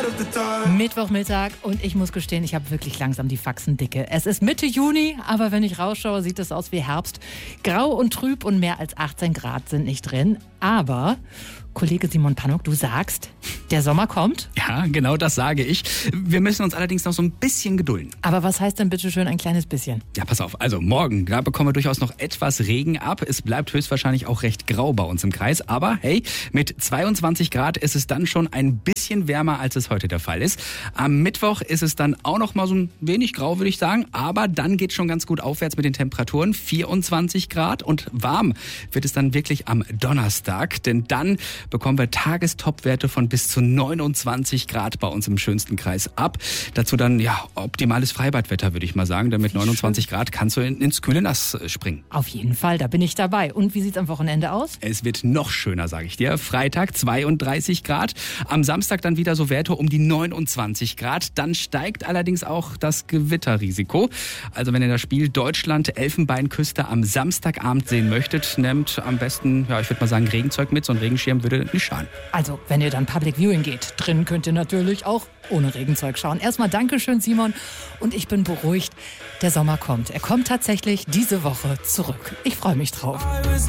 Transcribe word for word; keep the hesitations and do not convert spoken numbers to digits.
Mittwochmittag und ich muss gestehen, ich habe wirklich langsam die Faxen dicke. Es ist Mitte Juni, aber wenn ich rausschaue, sieht es aus wie Herbst. Grau und trüb und mehr als achtzehn Grad sind nicht drin. Aber, Kollege Simon Pannock, du sagst, der Sommer kommt? Ja, genau das sage ich. Wir müssen uns allerdings noch so ein bisschen gedulden. Aber was heißt denn bitte schön ein kleines bisschen? Ja, pass auf. Also morgen, da bekommen wir durchaus noch etwas Regen ab. Es bleibt höchstwahrscheinlich auch recht grau bei uns im Kreis. Aber hey, mit zweiundzwanzig Grad ist es dann schon ein bisschen wärmer, als es heute der Fall ist. Am Mittwoch ist es dann auch noch mal so ein wenig grau, würde ich sagen. Aber dann geht schon ganz gut aufwärts mit den Temperaturen. vierundzwanzig Grad und warm wird es dann wirklich am Donnerstag. Denn dann bekommen wir Tagestopwerte von bis zu neunundzwanzig Grad bei uns im schönsten Kreis ab. Dazu dann ja optimales Freibadwetter, würde ich mal sagen. Denn mit Wie neunundzwanzig schön. Grad kannst du in, ins kühle Nass springen. Auf jeden Fall, da bin ich dabei. Und wie sieht's am Wochenende aus? Es wird noch schöner, sage ich dir. Freitag zweiunddreißig Grad. Am Samstag dann wieder so Werte um die neunundzwanzig Grad. Dann steigt allerdings auch das Gewitterrisiko. Also wenn ihr das Spiel Deutschland-Elfenbeinküste am Samstagabend sehen möchtet, nehmt am besten, ja, ich würde mal sagen, Regenzeug mit. So ein Regenschirm würde nicht schaden. Also, wenn ihr dann Public Viewing geht, drin könnt ihr natürlich auch ohne Regenzeug schauen. Erstmal Dankeschön, Simon. Und ich bin beruhigt, der Sommer kommt. Er kommt tatsächlich diese Woche zurück. Ich freue mich drauf.